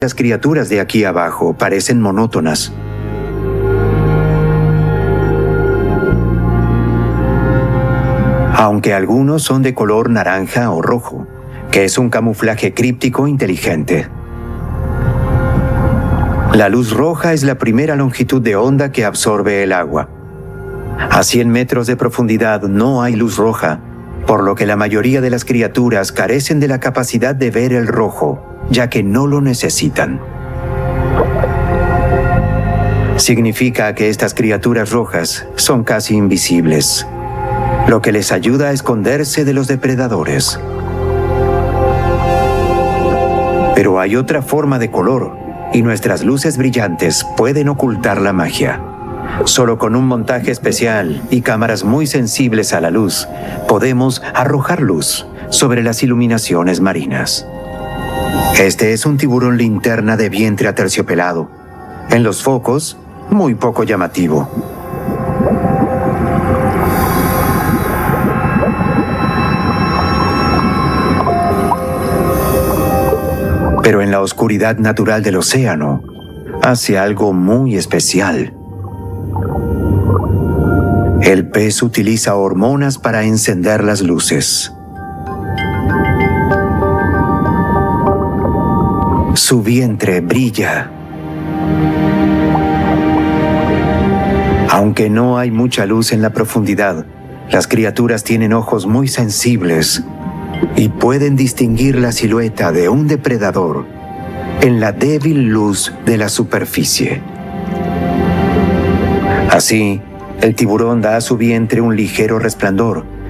Las criaturas de aquí abajo parecen monótonas. Aunque algunos son de color naranja o rojo, que es un camuflaje críptico inteligente. La luz roja es la primera longitud de onda que absorbe el agua. A 100 metros de profundidad no hay luz roja, por lo que la mayoría de las criaturas carecen de la capacidad de ver el rojo, ya que no lo necesitan. Significa que estas criaturas rojas son casi invisibles, lo que les ayuda a esconderse de los depredadores. Pero hay otra forma de color, y nuestras luces brillantes pueden ocultar la magia. Solo con un montaje especial y cámaras muy sensibles a la luz, podemos arrojar luz sobre las iluminaciones marinas. Este es un tiburón linterna de vientre aterciopelado. En los focos, muy poco llamativo. Pero en la oscuridad natural del océano, hace algo muy especial. El pez utiliza hormonas para encender las luces. Su vientre brilla. Aunque no hay mucha luz en la profundidad, las criaturas tienen ojos muy sensibles y pueden distinguir la silueta de un depredador en la débil luz de la superficie. Así, el tiburón da a su vientre un ligero resplandor,